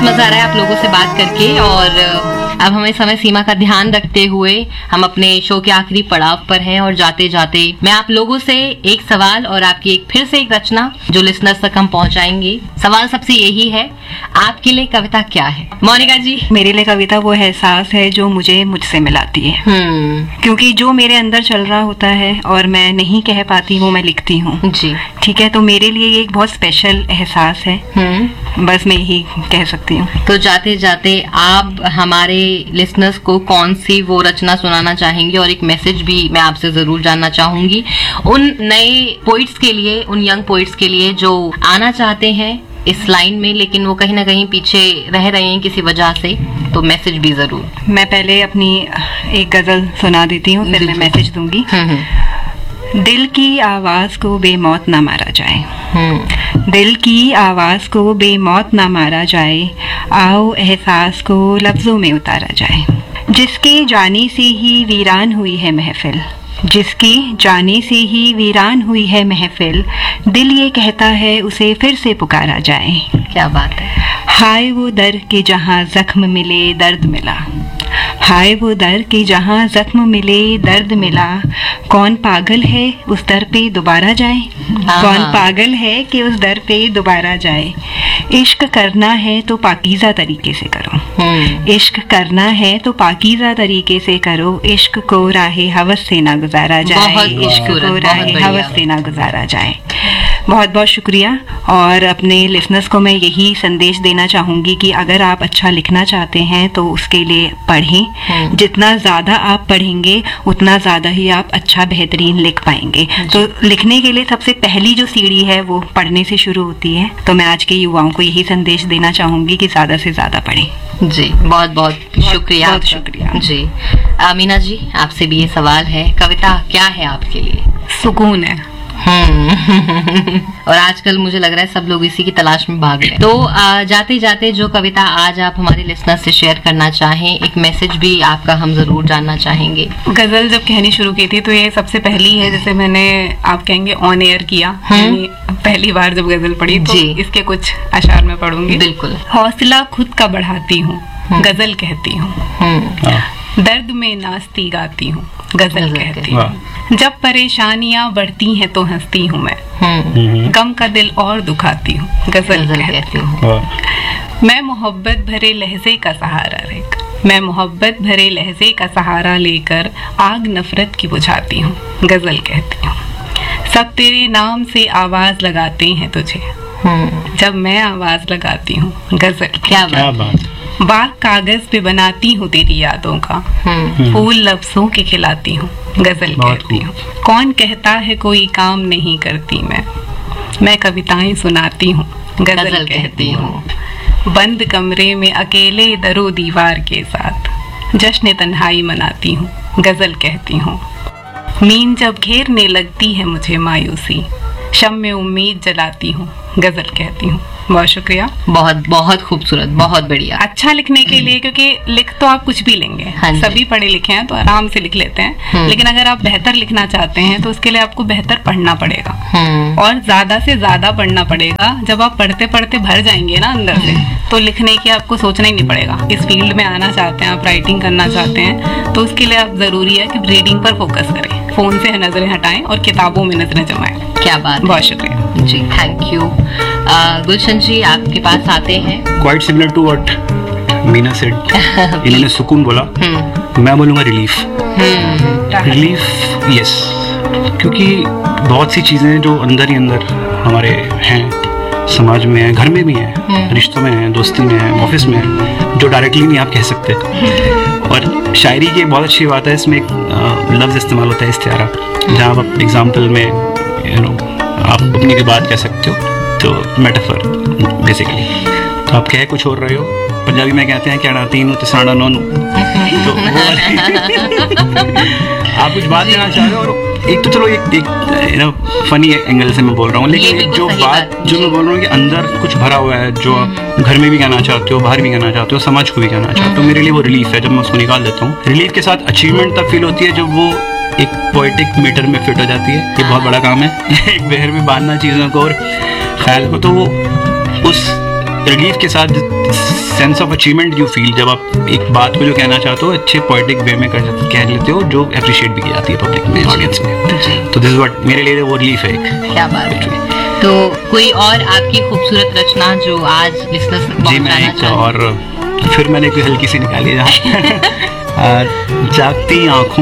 बहुत मजा आ रहा है आप लोगों से बात करके। और अब हमें समय सीमा का ध्यान रखते हुए हम अपने शो के आखिरी पड़ाव पर हैं और जाते जाते मैं आप लोगों से एक सवाल और आपकी फिर से एक रचना जो लिसनर्स तक हम पहुंचाएंगे। सवाल सबसे यही है, आपके लिए कविता क्या है? मोनिका जी। मेरे लिए कविता वो एहसास है जो मुझे मुझसे मिलाती है। क्योंकि जो मेरे अंदर चल रहा होता है और मैं नहीं कह पाती वो मैं लिखती हूँ जी। ठीक है, तो मेरे लिए ये एक बहुत स्पेशल एहसास है। बस मैं यही कह सकती हूँ। तो जाते जाते आप हमारे लिसनर्स को कौन सी वो रचना सुनाना चाहेंगे? और एक मैसेज भी मैं आपसे जरूर जानना चाहूंगी उन नए पोइट्स के लिए, उन यंग पोइट्स के लिए जो आना चाहते हैं इस लाइन में लेकिन वो कहीं ना कहीं पीछे रह रहे हैं किसी वजह से, तो मैसेज भी जरूर। मैं पहले अपनी एक गजल सुना देती हूँ, फिर मैं मैसेज दूंगी। दिल की आवाज को बेमौत ना मारा जाए, दिल की आवाज को बेमौत ना मारा जाए, आओ एहसास को लफ्जों में उतारा जाए। जिसके जाने से ही वीरान हुई है महफिल, जिसकी जाने से ही वीरान हुई है महफिल, दिल ये कहता है उसे फिर से पुकारा जाए। क्या बात है। हाय वो दर के जहाँ जख्म मिले दर्द मिला, हाय वो दर के जहाँ जख्म मिले दर्द मिला, कौन पागल है उस दर पे दोबारा जाए, कौन पागल है कि उस दर पे दोबारा जाए। इश्क करना है तो पाकीज़ा तरीके से करो, इश्क करना है तो पाकीज़ा तरीके से करो, इश्क को राहे हवस से ना गुजारा जाए, इश्क को राहे हवस से ना गुजारा जाए। बहुत बहुत शुक्रिया। और अपने लिसनर्स को मैं यही संदेश देना चाहूँगी कि अगर आप अच्छा लिखना चाहते हैं तो उसके लिए पढ़ें। जितना ज़्यादा आप पढ़ेंगे उतना ज़्यादा ही आप अच्छा बेहतरीन लिख पाएंगे। तो लिखने के लिए सबसे पहली जो सीढ़ी है वो पढ़ने से शुरू होती है। तो मैं आज के युवाओं को यही संदेश देना चाहूँगी कि ज़्यादा से ज़्यादा पढ़ें। जी बहुत बहुत शुक्रिया। बहुत शुक्रिया जी। मीना जी, आपसे भी ये सवाल है, कविता क्या है आपके लिए? सुकून है। और आजकल मुझे लग रहा है सब लोग इसी की तलाश में भाग रहे हैं। तो जाते जाते जो कविता आज आप हमारे लिसनर से शेयर करना चाहें, एक मैसेज भी आपका हम जरूर जानना चाहेंगे। गजल जब कहनी शुरू की थी तो ये सबसे पहली है जैसे मैंने आप कहेंगे ऑन एयर किया, पहली बार जब गजल पढ़ी तो इसके कुछ अशार में पढ़ूंगी। बिल्कुल। हौसला खुद का बढ़ाती हूँ, गजल कहती हूँ, दर्द में नाचती गाती हूँ, गजल कहती हूँ, जब परेशानियां बढ़ती हैं तो हंसती हूँ मैं, गम का दिल और दुखाती हूँ, गजल कहती हूँ। मैं मोहब्बत भरे लहजे का सहारा लेकर, मैं मोहब्बत भरे लहजे का सहारा लेकर आग नफरत की बुझाती हूँ, गजल कहती हूँ। सब तेरे नाम से आवाज लगाते हैं तुझे, जब मैं आवाज लगाती हूँ, गजल। क्या बात। बाग कागज पे बनाती हूँ तेरी यादों का, फूल लफ्जों के खिलाती हूँ, गजल कहती हूँ। कौन कहता है कोई काम नहीं करती मैं कविताएं सुनाती हूँ, गजल कहती हूँ। बंद कमरे में अकेले दरो दीवार के साथ जश्न तन्हाई मनाती हूँ, गजल कहती हूँ। नींद जब घेरने लगती है मुझे मायूसी, शम में उम्मीद जलाती हूँ, गजल कहती हूँ। बहुत शुक्रिया। बहुत बहुत खूबसूरत, बहुत बढ़िया। अच्छा लिखने के लिए, क्योंकि लिख तो आप कुछ भी लेंगे, सभी पढ़े लिखे हैं तो आराम से लिख लेते हैं, लेकिन अगर आप बेहतर लिखना चाहते हैं तो उसके लिए आपको बेहतर पढ़ना पड़ेगा और ज्यादा से ज्यादा पढ़ना पड़ेगा। जब आप पढ़ते पढ़ते भर जाएंगे ना अंदर से, तो लिखने की आपको सोचना ही नहीं पड़ेगा। इस फील्ड में आना चाहते हैं आप, राइटिंग करना चाहते हैं, तो उसके लिए आप जरूरी है कि रीडिंग पर फोकस करें, फोन से नजरें हटाएं और किताबों में नजरें जमाएं। क्या बात। बहुत शुक्रिया जी, थैंक यू। गुलशन जी, आपके पास आते हैं। Quite similar to what Meena said. इन्होंने सुकून बोला, मैं बोलूँगा रिलीफ। रिलीफ, यस, क्योंकि बहुत सी चीज़ें जो अंदर ही अंदर हमारे हैं, समाज में है, घर में भी है, रिश्तों में है, दोस्ती में है, ऑफिस में है, जो डायरेक्टली नहीं आप कह सकते। और शायरी की एक बहुत अच्छी बात है, इसमें एक लफ्ज़ इस्तेमाल होता है इस्तिआरा, जहाँ आप एग्जाम्पल में आप अपनी की बात कह सकते हो, तो मेटाफर बेसिकली। तो आप कह कुछ और रहे हो, पंजाबी में कहते हैं क्या ना तीनों तिसाना नोनू, तो आप कुछ बात कहना चाह रहे हो। और एक तो चलो एक फनी एंगल से मैं बोल रहा हूँ, लेकिन जो बात जो मैं बोल रहा हूँ कि अंदर कुछ भरा हुआ है, जो आप घर में भी कहना चाहते हो, बाहर भी कहना चाहते हो, समाज को भी कहना चाहते हो, मेरे लिए वो रिलीफ है जब मैं उसको निकाल देता हूँ। रिलीफ के साथ अचीवमेंट तब फील होती है जब वो एक पोएटिक मीटर में फिट हो जाती है। ये बहुत बड़ा काम है, एक बहर में बांधना चीज़ों को और ख्याल को, तो वो उस रिलीफ के साथ sense of achievement you feel जब आप एक बात को जो कहना चाहते हो अच्छे पोएटिक वे में कह लेते हो, जो अप्रिशिएट भी की जाती है पब्लिक में, ऑडियंस में। तो दिस इज व्हाट मेरे लिए वो रिलीफ है एक। क्या बात है। तो कोई और आपकी खूबसूरत रचना जो आज लिसनर्स तक पहुंचाना चाहें? और फिर मैंने कोई हल्की सी निकाली जाती जागती आंखों